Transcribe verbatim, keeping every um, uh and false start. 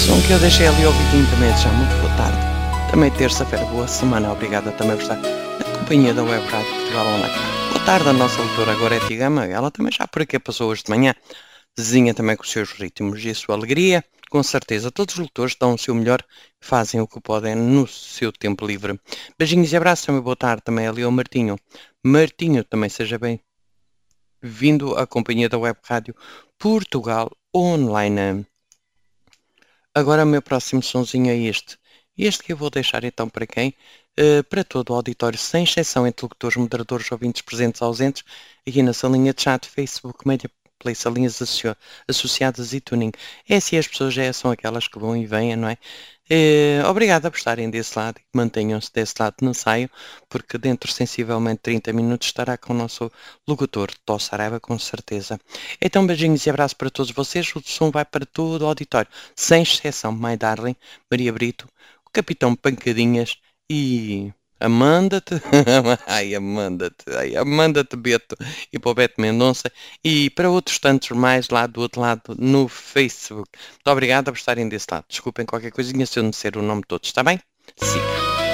som que eu deixei ali ao vidinho também já muito boa tarde. Também terça-feira, boa semana. Obrigado também por estar na companhia da Web Rádio Portugal Online. Boa tarde a nossa leitora Gorete Gama. Ela também já por aqui passou hoje de manhã. Zezinha também com os seus ritmos e a sua alegria. Com certeza, todos os leitores dão o seu melhor, fazem o que podem no seu tempo livre. Beijinhos e abraços, também boa tarde também ali ao Martinho. Martinho, também seja bem-vindo à companhia da Web Rádio Portugal Online. Agora o meu próximo sonzinho é este. Este que eu vou deixar então para quem? Uh, para todo o auditório, sem exceção, interlocutores, moderadores, ouvintes, presentes, ausentes, aqui na salinha de chat, Facebook, Media Play, salinhas associo associadas e tuning. É assim, as pessoas já são aquelas que vão e vêm, não é? Uh, obrigada por estarem desse lado e mantenham-se desse lado, não saiam, porque dentro de sensivelmente trinta minutos estará com o nosso locutor, Tó Saraiva, com certeza. Então, beijinhos e abraços para todos vocês. O som vai para todo o auditório, sem exceção, My Darling, Maria Brito, o Capitão Pancadinhas e Amanda-te, ai Amanda-te, ai Amanda-te Beto e para o Beto Mendonça e para outros tantos mais lá do outro lado no Facebook. Muito obrigada por estarem desse lado. Desculpem qualquer coisinha se eu não disser o nome de todos, está bem? Siga.